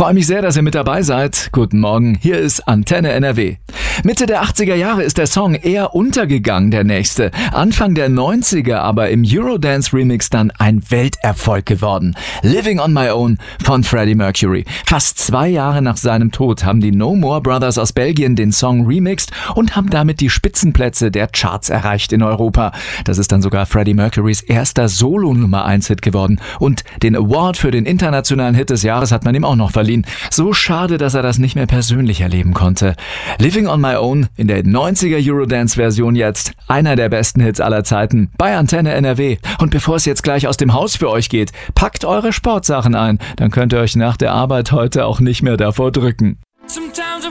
Freue mich sehr, dass ihr mit dabei seid. Guten Morgen, hier ist Antenne NRW. Mitte der 80er Jahre ist der Song eher untergegangen, der nächste. Anfang der 90er aber im Eurodance-Remix dann ein Welterfolg geworden. Living on My Own von Freddie Mercury. Fast 2 Jahre nach seinem Tod haben die No More Brothers aus Belgien den Song remixed und haben damit die Spitzenplätze der Charts erreicht in Europa. Das ist dann sogar Freddie Mercurys erster Solo-Nummer-1-Hit geworden. Und den Award für den internationalen Hit des Jahres hat man ihm auch noch verliehen. So schade, dass er das nicht mehr persönlich erleben konnte. Living on My Own in der 90er Eurodance-Version jetzt. Einer der besten Hits aller Zeiten bei Antenne NRW. Und bevor es jetzt gleich aus dem Haus für euch geht, packt eure Sportsachen ein. Dann könnt ihr euch nach der Arbeit heute auch nicht mehr davor drücken. Sometimes I